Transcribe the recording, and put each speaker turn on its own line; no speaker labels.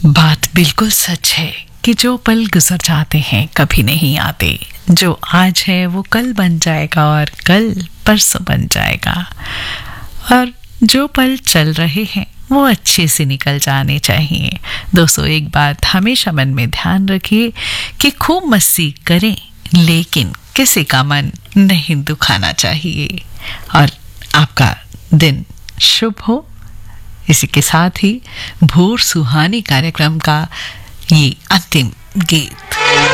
बात बिल्कुल सच है कि जो पल गुजर जाते हैं कभी नहीं आते। जो आज है वो कल बन जाएगा और कल परसों बन जाएगा। और जो पल चल रहे हैं वो अच्छे से निकल जाने चाहिए। दोस्तों, एक बात हमेशा मन में ध्यान रखिए कि खूब मस्ती करें लेकिन किसी का मन नहीं दुखाना चाहिए। और आपका दिन शुभ हो। इसी के साथ ही भोर सुहानी कार्यक्रम का ये अंतिम गीत।